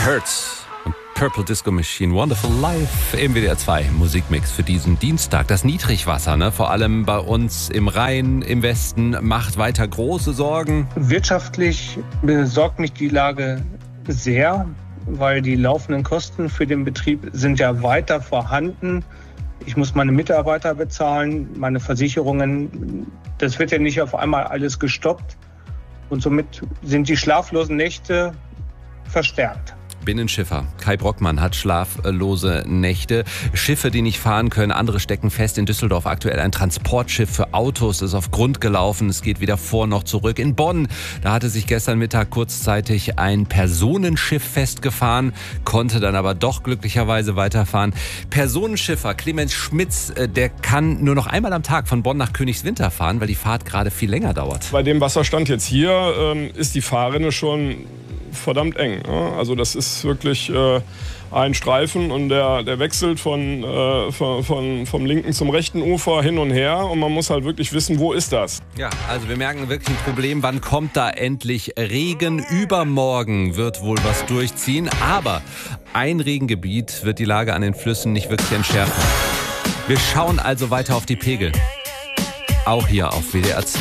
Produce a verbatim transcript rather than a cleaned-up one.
Hurts und Purple Disco Machine, Wonderful Life im W D R zwei Musikmix für diesen Dienstag. Das Niedrigwasser, ne, vor allem bei uns im Rhein, im Westen, macht weiter große Sorgen. Wirtschaftlich besorgt mich die Lage sehr, weil die laufenden Kosten für den Betrieb sind ja weiter vorhanden. Ich muss meine Mitarbeiter bezahlen, meine Versicherungen. Das wird ja nicht auf einmal alles gestoppt. Und somit sind die schlaflosen Nächte verstärkt. Binnenschiffer Kai Brockmann hat schlaflose Nächte. Schiffe, die nicht fahren können, andere stecken fest. In Düsseldorf aktuell ein Transportschiff für Autos ist auf Grund gelaufen. Es geht weder vor noch zurück. In Bonn, da hatte sich gestern Mittag kurzzeitig ein Personenschiff festgefahren, konnte dann aber doch glücklicherweise weiterfahren. Personenschiffer Clemens Schmitz, der kann nur noch einmal am Tag von Bonn nach Königswinter fahren, weil die Fahrt gerade viel länger dauert. Bei dem Wasserstand jetzt hier ähm, ist die Fahrrinne schon verdammt eng. Ne? Also das ist wirklich äh, ein Streifen und der, der wechselt von, äh, von, von, vom linken zum rechten Ufer hin und her und man muss halt wirklich wissen, wo ist das? Ja, also wir merken wirklich ein Problem. Wann kommt da endlich Regen? Übermorgen wird wohl was durchziehen, aber ein Regengebiet wird die Lage an den Flüssen nicht wirklich entschärfen. Wir schauen also weiter auf die Pegel. Auch hier auf W D R zwei.